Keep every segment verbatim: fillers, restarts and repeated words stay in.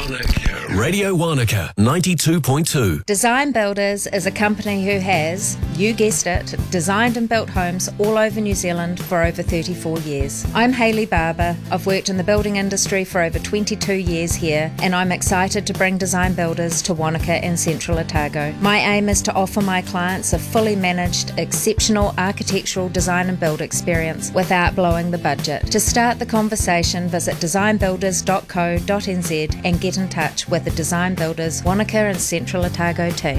Wanaka. Radio Wanaka, ninety-two point two. Design Builders is a company who has, you guessed it, designed and built homes all over New Zealand for over thirty-four years. I'm Hayley Barber. I've worked in the building industry for over twenty-two years here, and I'm excited to bring Design Builders to Wanaka and Central Otago. My aim is to offer my clients a fully managed, exceptional architectural design and build experience without blowing the budget. To start the conversation, visit design builders dot co dot n z and get in touch with the Design Builders Wanaka and Central Otago team.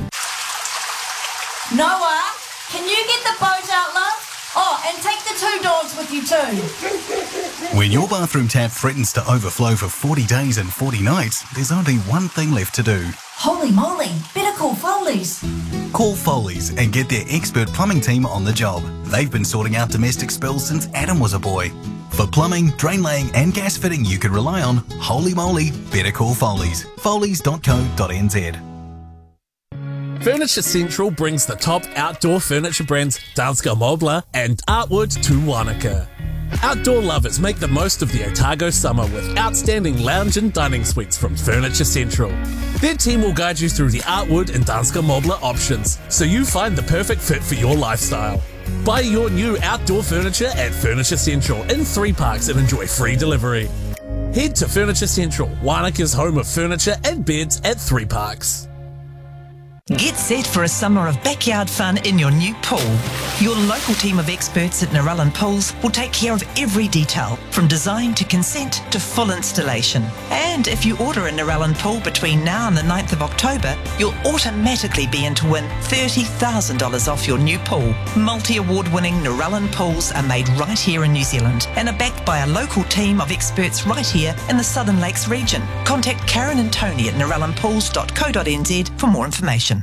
Noah, can you get the boat out, love? Oh, and take the two dogs with you too. When your bathroom tap threatens to overflow for forty days and forty nights, there's only one thing left to do. Holy moly, better call Foley's. Call Foley's and get their expert plumbing team on the job. They've been sorting out domestic spills since Adam was a boy. For plumbing, drain laying and gas fitting you can rely on, holy moly, better call Foley's. Foley's dot co dot n z. Furniture Central brings the top outdoor furniture brands Danska Möbler and Artwood to Wanaka. Outdoor lovers make the most of the Otago summer with outstanding lounge and dining suites from Furniture Central. Their team will guide you through the Artwood and Danska Möbler options so you find the perfect fit for your lifestyle. Buy your new outdoor furniture at Furniture Central in three parks and enjoy free delivery. Head to Furniture Central, Wanaka's home of furniture and beds at three parks. Get set for a summer of backyard fun in your new pool. Your local team of experts at Narellan Pools will take care of every detail, from design to consent to full installation. And if you order a Narellan pool between now and the ninth of October, you'll automatically be in to win thirty thousand dollars off your new pool. Multi-award winning Narellan Pools are made right here in New Zealand and are backed by a local team of experts right here in the Southern Lakes region. Contact Karen and Tony at narellan pools dot co dot n z for more information.